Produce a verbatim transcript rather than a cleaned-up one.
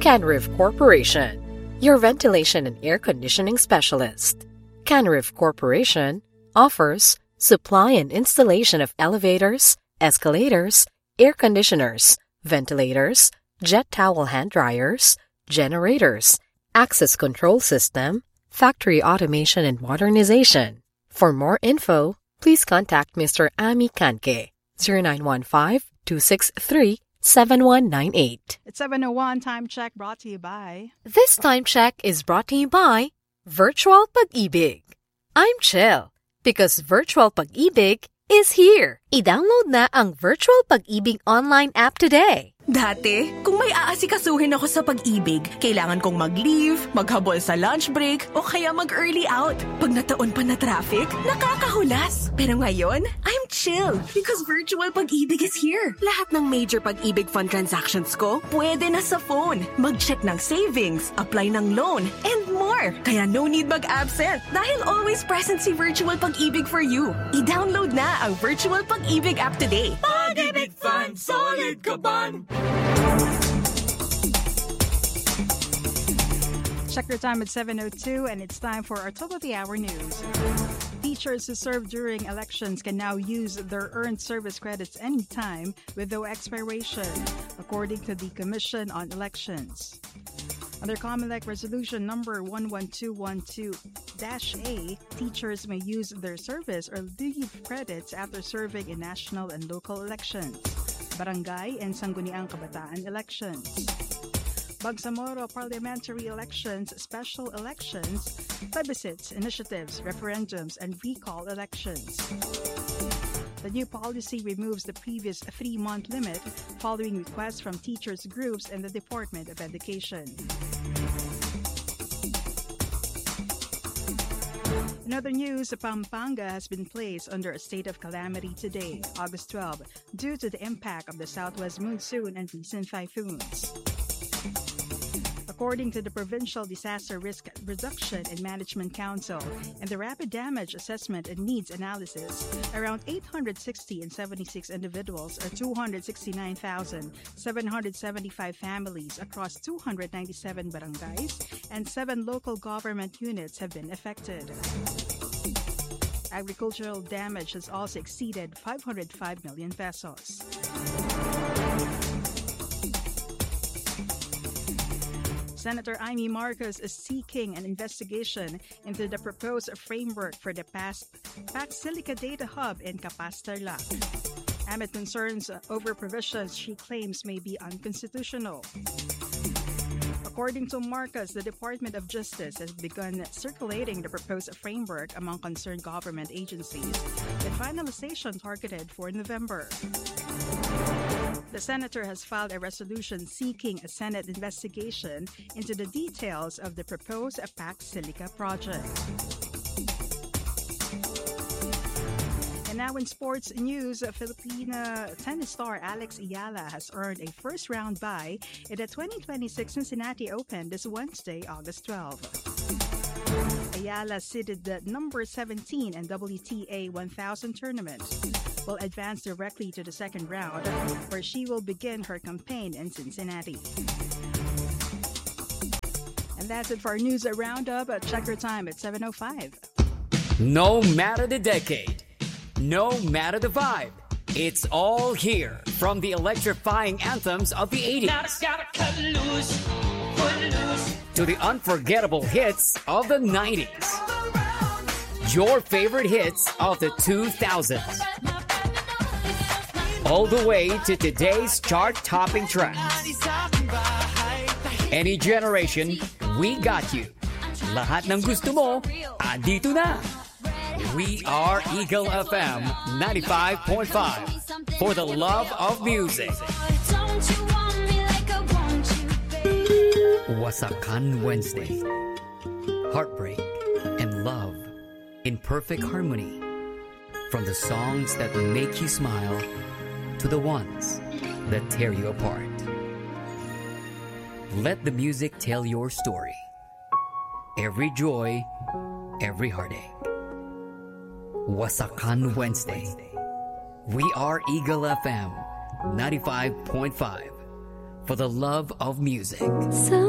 Canriv Corporation, your ventilation and air conditioning specialist. Canriv Corporation offers supply and installation of elevators, escalators, air conditioners, ventilators, jet towel hand dryers, generators, access control system, factory automation and modernization. For more info, please contact Mister Ami Kanke, zero nine one five, two six three, seven one nine eight. It's seven oh one Time Check brought to you by... This Time Check is brought to you by Virtual Pag-ibig. I'm chill because Virtual Pag-ibig is here. I-download na ang Virtual Pag-ibig online app today. Dati, kung may aasikasuhin ako sa pag-ibig, kailangan kong mag-leave, maghabol sa lunch break, o kaya mag-early out. Pag nataon pa na traffic, nakakahulas. Pero ngayon, I'm chill because Virtual Pag-ibig is here. Lahat ng major Pag-ibig fund transactions ko, pwede na sa phone. Mag-check ng savings, apply ng loan, and more. Kaya no need mag-absent dahil always present si Virtual Pag-ibig for you. I-download na ang Virtual Pag-ibig app today. Pag-ibig Fund, solid kaban! Check your time at seven oh two, and it's time for our top of the hour news. Teachers who serve during elections can now use their earned service credits anytime with no expiration, according to the Commission on Elections. Under COMELEC Resolution number one one two one two dash A, teachers may use their service or leave credits after serving in national and local elections, barangay and sangguniang kabataan elections, Bangsamoro parliamentary elections, special elections, plebiscites, initiatives, referendums, and recall elections. The new policy removes the previous three-month limit following requests from teachers' groups and the Department of Education. In other news, Pampanga has been placed under a state of calamity today, August twelfth, due to the impact of the southwest monsoon and recent typhoons. According to the Provincial Disaster Risk Reduction and Management Council and the Rapid Damage Assessment and Needs Analysis, around eight hundred sixty and seventy-six individuals or two hundred sixty-nine thousand seven hundred seventy-five families across two hundred ninety-seven barangays and seven local government units have been affected. Agricultural damage has also exceeded five hundred five million pesos. Senator Amy Marcos is seeking an investigation into the proposed framework for the Pax Silica Data Hub in Capas Tarlac. Amid concerns over provisions she claims may be unconstitutional. According to Marcos, the Department of Justice has begun circulating the proposed framework among concerned government agencies, with finalization targeted for November. The senator has filed a resolution seeking a Senate investigation into the details of the proposed Pax Silica project. And now in sports news, Filipina tennis star Alex Ayala has earned a first-round bye in the twenty twenty-six Cincinnati Open this Wednesday, August twelfth. Ayala seeded the number seventeen in W T A one thousand tournament, will advance directly to the second round, where she will begin her campaign in Cincinnati. And that's it for our news roundup. Check your time at seven oh five. No matter the decade, no matter the vibe, it's all here from the electrifying anthems of the eighties to the unforgettable hits of the nineties. Your favorite hits of the two thousands. All the way to today's chart-topping tracks. Any generation, we got you. Lahat ng gusto mo, andito na. We are Eagle F M ninety-five point five for the love of music. Wasakan Wednesday. Heartbreak and love in perfect harmony. From the songs that make you smile to the ones that tear you apart. Let the music tell your story. Every joy, every heartache. Wasakan Wednesday. We are Eagle F M ninety-five point five for the love of music. So